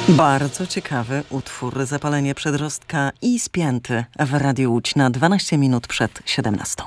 Bardzo ciekawy utwór Zapalenie przedrostka i Spięty w Radiu Łódź na 12 minut przed 17.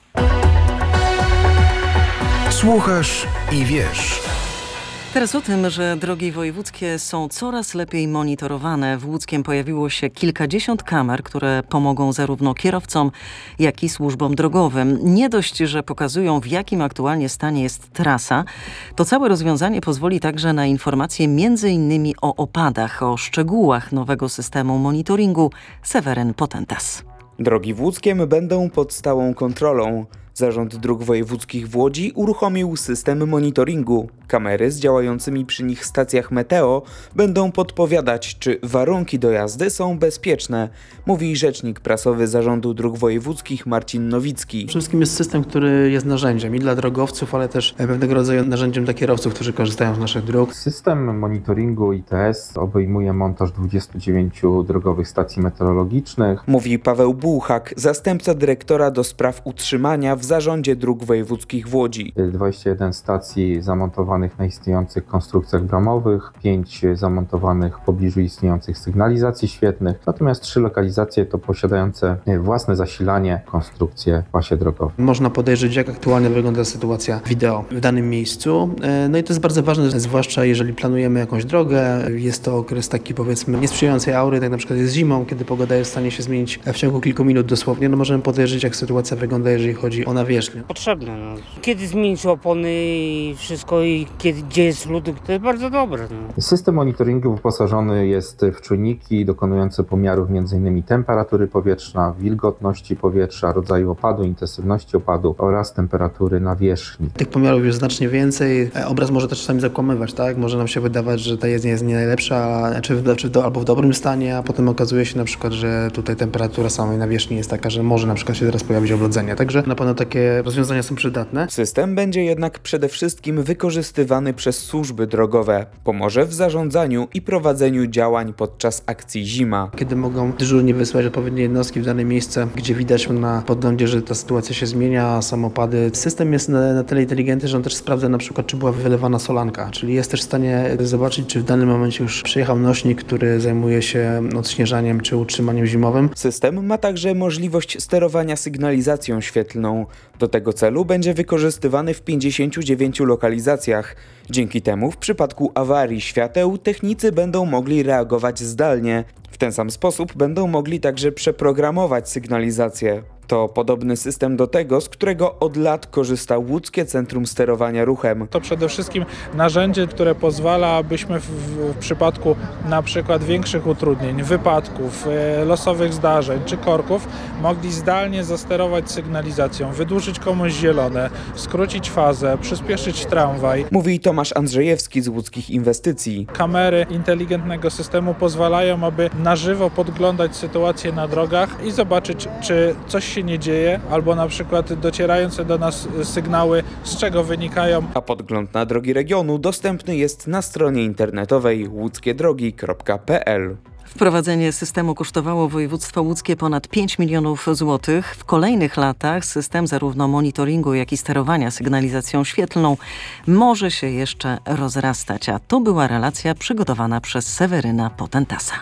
Słuchasz i wiesz. Teraz o tym, że drogi wojewódzkie są coraz lepiej monitorowane. W Łódzkiem pojawiło się kilkadziesiąt kamer, które pomogą zarówno kierowcom, jak i służbom drogowym. Nie dość, że pokazują, w jakim aktualnie stanie jest trasa, to całe rozwiązanie pozwoli także na informacje m.in. o opadach, o szczegółach nowego systemu monitoringu. Seweryn Potentas. Drogi w Łódzkiem będą pod stałą kontrolą. Zarząd Dróg Wojewódzkich w Łodzi uruchomił system monitoringu. Kamery z działającymi przy nich stacjach meteo będą podpowiadać, czy warunki do jazdy są bezpieczne, mówi rzecznik prasowy Zarządu Dróg Wojewódzkich Marcin Nowicki. Przede wszystkim jest system, który jest narzędziem i dla drogowców, ale też pewnego rodzaju narzędziem dla kierowców, którzy korzystają z naszych dróg. System monitoringu ITS obejmuje montaż 29 drogowych stacji meteorologicznych. Mówi Paweł Bułhak, zastępca dyrektora do spraw utrzymania w Zarządzie Dróg Wojewódzkich w Łodzi. 21 stacji zamontowanych na istniejących konstrukcjach bramowych, 5 zamontowanych w pobliżu istniejących sygnalizacji świetlnych, natomiast 3 lokalizacje to posiadające własne zasilanie, konstrukcje w pasie drogowym. Można podejrzeć, jak aktualnie wygląda sytuacja wideo w danym miejscu. No i to jest bardzo ważne, zwłaszcza jeżeli planujemy jakąś drogę. Jest to okres taki, powiedzmy, niesprzyjającej aury, tak na przykład jest zimą, kiedy pogoda jest w stanie się zmienić w ciągu kilku minut dosłownie. No możemy podejrzeć, jak sytuacja wygląda, jeżeli chodzi o nawierzchnię. Potrzebne. Kiedy zmienić opony i wszystko i gdzie jest lód, to jest bardzo dobre. System monitoringu wyposażony jest w czujniki dokonujące pomiarów m.in. temperatury powietrza, wilgotności powietrza, rodzaju opadu, intensywności opadu oraz temperatury nawierzchni. Tych pomiarów jest znacznie więcej. Obraz może też czasami zakłamywać, tak? Może nam się wydawać, że ta jezdnia jest nie najlepsza, albo w dobrym stanie, a potem okazuje się na przykład, że tutaj temperatura samej nawierzchni jest taka, że może na przykład się teraz pojawić oblodzenie. Także na pewno takie rozwiązania są przydatne. System będzie jednak przede wszystkim wykorzystywany przez służby drogowe. Pomoże w zarządzaniu i prowadzeniu działań podczas akcji Zima. Kiedy mogą dyżurnie wysłać odpowiednie jednostki w dane miejsce, gdzie widać na podglądzie, że ta sytuacja się zmienia, samopady. System jest na tyle inteligentny, że on też sprawdza na przykład, czy była wylewana solanka, czyli jest też w stanie zobaczyć, czy w danym momencie już przyjechał nośnik, który zajmuje się odśnieżaniem czy utrzymaniem zimowym. System ma także możliwość sterowania sygnalizacją świetlną. Do tego celu będzie wykorzystywany w 59 lokalizacjach. Dzięki temu w przypadku awarii świateł technicy będą mogli reagować zdalnie. W ten sam sposób będą mogli także przeprogramować sygnalizację. To podobny system do tego, z którego od lat korzysta Łódzkie Centrum Sterowania Ruchem. To przede wszystkim narzędzie, które pozwala, abyśmy w przypadku na przykład większych utrudnień, wypadków, losowych zdarzeń czy korków mogli zdalnie zasterować sygnalizacją, wydłużyć komuś zielone, skrócić fazę, przyspieszyć tramwaj. Mówi Tomasz Andrzejewski z Łódzkich Inwestycji. Kamery inteligentnego systemu pozwalają, aby na żywo podglądać sytuację na drogach i zobaczyć, czy coś się nie dzieje, albo na przykład docierające do nas sygnały, z czego wynikają. A podgląd na drogi regionu dostępny jest na stronie internetowej łódzkiedrogi.pl. Wprowadzenie systemu kosztowało województwo łódzkie ponad 5 milionów złotych. W kolejnych latach system zarówno monitoringu, jak i sterowania sygnalizacją świetlną może się jeszcze rozrastać. A to była relacja przygotowana przez Seweryna Potentasa.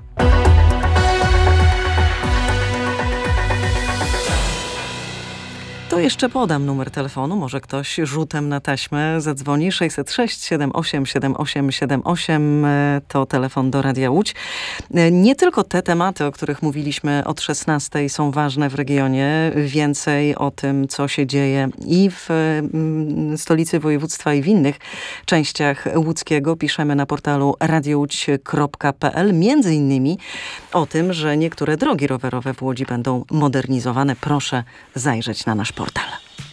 To jeszcze podam numer telefonu, może ktoś rzutem na taśmę zadzwoni. 606 78 78 78 to telefon do Radia Łódź. Nie tylko te tematy, o których mówiliśmy od 16 są ważne w regionie. Więcej o tym, co się dzieje i w stolicy województwa i w innych częściach łódzkiego piszemy na portalu radiołódź.pl. Między innymi o tym, że niektóre drogi rowerowe w Łodzi będą modernizowane. Proszę zajrzeć na nasz portal.